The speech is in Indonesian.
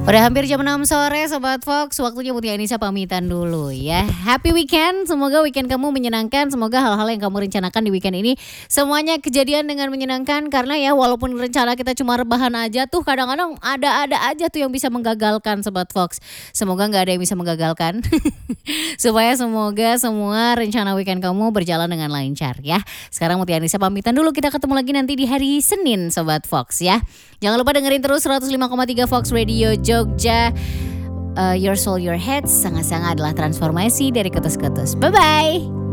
Udah hampir jam 6 sore Sobat Fox, waktunya Mutia Anissa pamitan dulu ya. Happy weekend, semoga weekend kamu menyenangkan. Semoga hal-hal yang kamu rencanakan di weekend ini semuanya kejadian dengan menyenangkan. Karena ya walaupun rencana kita cuma rebahan aja tuh, kadang-kadang ada-ada aja tuh yang bisa menggagalkan Sobat Fox. Semoga gak ada yang bisa menggagalkan. Supaya semoga semua rencana weekend kamu berjalan dengan lancar ya. Sekarang Mutia Anissa pamitan dulu, kita ketemu lagi nanti di hari Senin Sobat Fox ya. Jangan lupa dengerin terus 105,3 Fox Radio Jogja. Your Soul Your Head, sangat-sangat adalah transformasi dari ketus-ketus. Bye-bye.